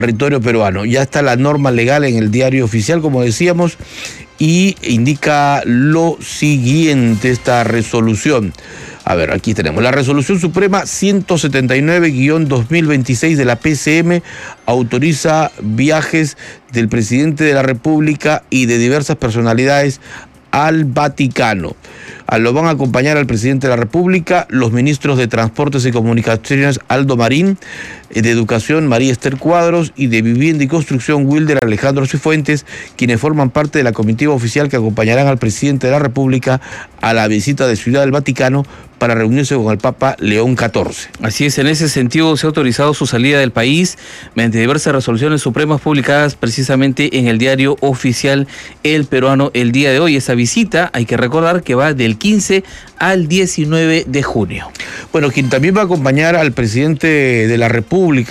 territorio peruano. Ya está la norma legal en el diario oficial, como decíamos, y indica lo siguiente esta resolución. A ver, aquí tenemos la resolución suprema 179-2026 de la PCM, autoriza viajes del presidente de la República y de diversas personalidades al Vaticano. Lo van a acompañar al presidente de la República, los ministros de Transportes y Comunicaciones Aldo Marín, de Educación María Esther Cuadros y de Vivienda y Construcción Wilder Alejandro Cifuentes, quienes forman parte de la comitiva oficial que acompañarán al presidente de la República a la visita de Ciudad del Vaticano para reunirse con el Papa León XIV. Así es, en ese sentido se ha autorizado su salida del país mediante diversas resoluciones supremas publicadas precisamente en el diario oficial El Peruano el día de hoy. Esa visita, hay que recordar que va del 15 al 19 de junio. Bueno, quien también va a acompañar al presidente de la República